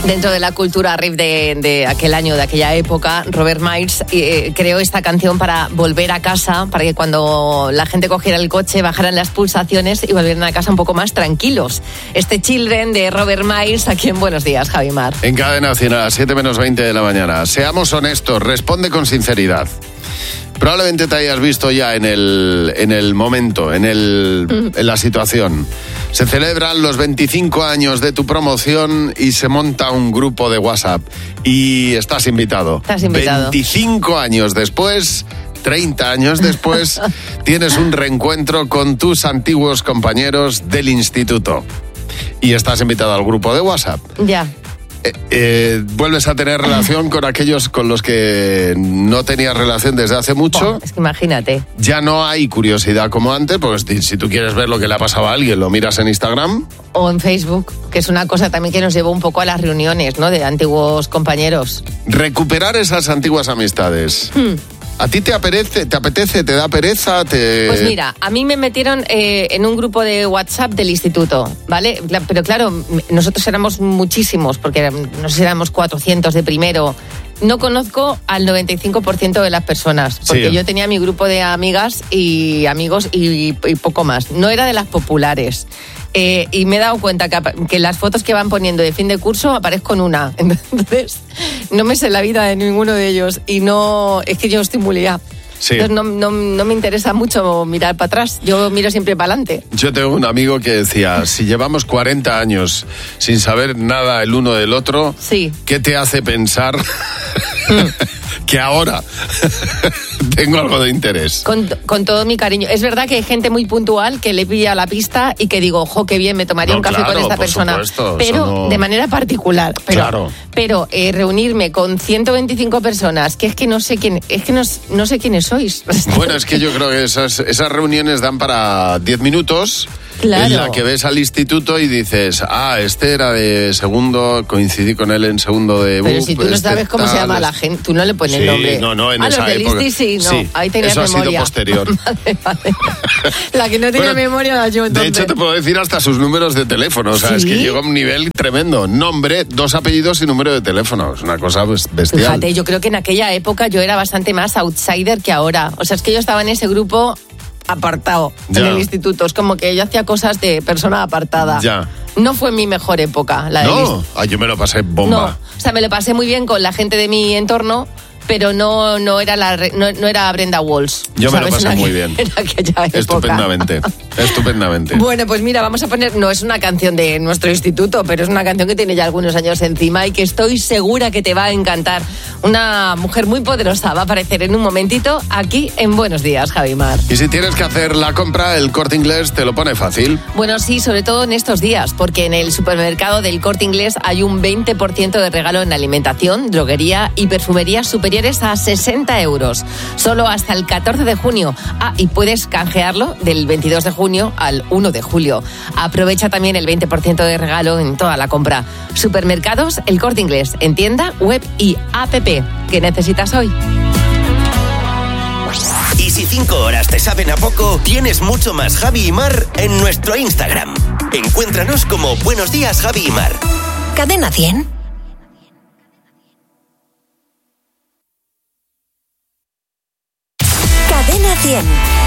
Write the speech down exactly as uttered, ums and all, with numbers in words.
Dentro de la cultura rave de, de aquel año, de aquella época, Robert Miles eh, creó esta canción para volver a casa, para que cuando la gente cogiera el coche bajaran las pulsaciones y volvieran a casa un poco más tranquilos. Este Children de Robert Miles, aquí en Buenos Días, Javi Mar. En Cadena Nacional, a las siete menos veinte de la mañana. Seamos honestos, responde con sinceridad. Probablemente te hayas visto ya en el, en el momento, en, el, en la situación. Se celebran los veinticinco años de tu promoción y se monta un grupo de WhatsApp. Y estás invitado. Estás invitado. veinticinco años después, treinta años después, tienes un reencuentro con tus antiguos compañeros del instituto. Y estás invitado al grupo de WhatsApp. Ya. Eh, eh, vuelves a tener relación con aquellos con los que no tenías relación desde hace mucho. Oh, es que imagínate. Ya no hay curiosidad como antes, porque si, si tú quieres ver lo que le ha pasado a alguien, lo miras en Instagram. O en Facebook, que es una cosa también que nos llevó un poco a las reuniones, ¿no? De antiguos compañeros. Recuperar esas antiguas amistades. Hmm. ¿A ti te apetece, te apetece, te da pereza? Te... Pues mira, a mí me metieron eh, en un grupo de WhatsApp del instituto, ¿vale? Pero claro, nosotros éramos muchísimos, porque no sé si éramos cuatrocientos de primero. No conozco al noventa y cinco por ciento de las personas, porque sí. Yo tenía mi grupo de amigas y amigos y, y poco más. No era de las populares. Eh, y me he dado cuenta que, que las fotos que van poniendo de fin de curso aparezco en una. Entonces, no me sé la vida de ninguno de ellos. Y no, es que yo estoy muy liada. Sí. Entonces no, no, no me interesa mucho mirar para atrás. Yo miro siempre para adelante. Yo tengo un amigo que decía, si llevamos cuarenta años sin saber nada el uno del otro, sí. ¿Qué te hace pensar que ahora tengo algo de interés? Con, con todo mi cariño. Es verdad que hay gente muy puntual que le pilla la pista y que digo, ojo, qué bien, me tomaría no, un café claro, con esta por persona. Supuesto, pero no... de manera particular. Pero, claro. Pero eh, reunirme con ciento veinticinco personas, que es que no sé quién, es que no, no sé quiénes sois. Bueno, es que yo creo que esas, esas reuniones dan para diez minutos. Claro. En la que ves al instituto y dices, ah, este era de segundo, coincidí con él en segundo de... Pero si tú no este sabes cómo tal, se llama la gente, tú no le pones sí, nombre. no, no, en ah, esa los del época. Isti, sí, no, sí, ahí tenías eso memoria. ha sido posterior. Vale, vale. La que no tiene bueno, memoria la yo, entonces. De hecho, te puedo decir hasta sus números de teléfono, o sea, ¿sí? Es que llega a un nivel tremendo. Nombre, dos apellidos y número de teléfono, es una cosa pues, bestial. Fíjate, yo creo que en aquella época yo era bastante más outsider que ahora. O sea, es que yo estaba en ese grupo... apartado ya. En el instituto, es como que yo hacía cosas de persona apartada. Ya. No fue mi mejor época la no, de ah, yo me lo pasé bomba. No, o sea, me lo pasé muy bien con la gente de mi entorno, pero no, no era la no, no era Brenda Walsh. Yo ¿sabes? me lo pasé en muy aqu- bien. En aquella época. Estupendamente, estupendamente. Bueno, pues mira, vamos a poner, no es una canción de nuestro instituto, pero es una canción que tiene ya algunos años encima y que estoy segura que te va a encantar. Una mujer muy poderosa va a aparecer en un momentito aquí en Buenos Días, Javi Mar. Y si tienes que hacer la compra, el Corte Inglés te lo pone fácil. Bueno, sí, sobre todo en estos días, porque en el supermercado del Corte Inglés hay un veinte por ciento de regalo en alimentación, droguería y perfumería superiores a sesenta euros. Solo hasta el catorce de junio. Ah, y puedes canjearlo del veintidós de junio al uno de julio. Aprovecha también el veinte por ciento de regalo en toda la compra. Supermercados El Corte Inglés, en tienda, web y app. ¿Qué necesitas hoy? Y si cinco horas te saben a poco, tienes mucho más Javi y Mar en nuestro Instagram. Encuéntranos como Buenos Días, Javi y Mar. Cadena cien. Cadena cien.